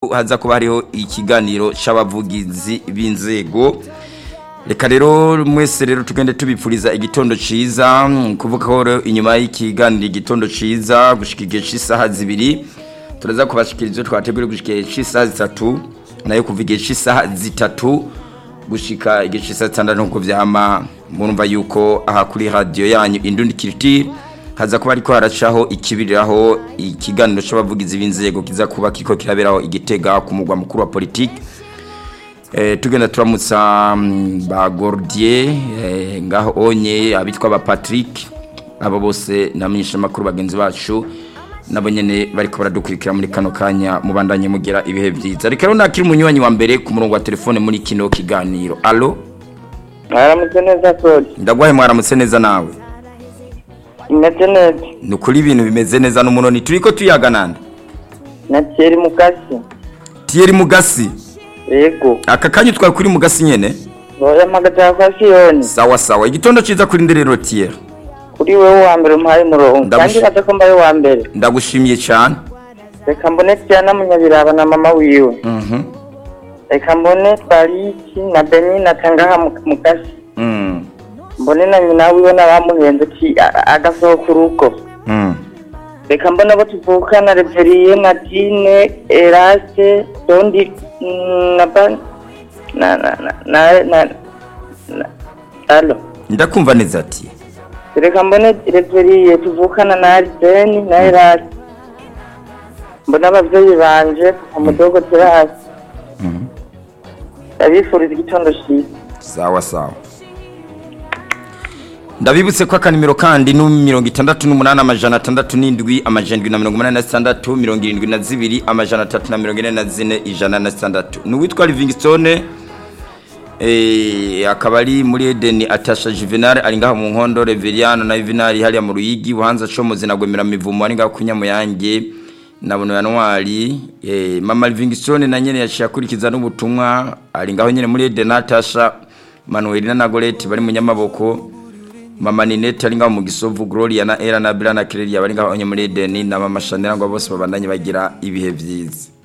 haza kuba hariho ikiganiro c'abavugizi b'inzego. Reka rero mwese rero tugende tubipfuriza igitondo ciza, kuvuga ko inyuma y'ikiganiro igitondo ciza gushika igihe c'isaha 2 turaza kubashikiriza twategura gushika c'isaha 3 nayo kuva igihe c'isaha 3 gushika igihe c'isaha 6 nkuko vyama murumva yuko aha kuri radio yanyu Indundi Culture haza kuba ariko haracaho ikibiriraho ikiganiro c'abavugizi b'inzego kiza kuba kiko kiraberaho Igitega ku mugwa mukuru wa politique. Tugenda turamutsa ba Gordier ngaho onye abitwa ba Patrick abo bose namenyesha makuru bagenzi bacu nabo nyene bariko baradukurikira muri kano kanya mubandanye mugira ibihe vyiza. Reka rero nakiri umunywanyi wa mbere ku murongo wa telefone muri kino kiganiro. Allo? Mwaramutse neza Claude. Ndagwaye mwaramutse neza nawe. Imeze neza. Nukuri ibintu bimeze neza n'umunoni turiko tuyaganana. Na Thierry Mugasi. Thierry Mugasi. Yego. Aka kanyu twari kuri Mugasi nyene? Oya magata kwa Sioni. Sawa sawa. Igitondo ciza kuri nderero Thierry. Kuri wewe wa mbere mpaye murongo. Kandi kaza ko mbaye wa mbere. Ndagushimiye cyane. Reka mbone cyane munyabiraba na mama wiwe. Reka mbone Pariki na Beni na Tangaha Mugasi. Mbone na nyina wiwe n'abamuhenze ki agasohokuruko. Reka mbona abo tuvukana Reveriye Nadine Eraste Dondi na allo ndakumva neza ati reka mbone Reveriye tuvukana na Arsene na Eraste mbona abavyeyi banje umudogo terasi abifuriza igitondo cyiza. Sawa sawa. Ndabibutse kwa kanimero kandi no 68 amajana 67 amajana 786 72 amajana 344 ijana na 6 n'uwitwa Livingstone akabari muri Eden Atasha Juvenal ari ngaho mu nkondo Reveriano na Juvenal hali ya mu Ruyigi buhanza comoze nagwemera mivumo ari ngaho kunyamo yange nabono yanwari mama Livingstone na nyene yashakurikiza n'ubutumwa ari ngaho nyene muri Eden Atasha Manuelina na Goleti bari mu nyamaboko mama Ninette ari ngaho mu Gisovu Gloria na Era na Bella na Kirelia bari ngaho muri Eden na mama Chanel ngo bose babandanye bagira ibihe vyiza.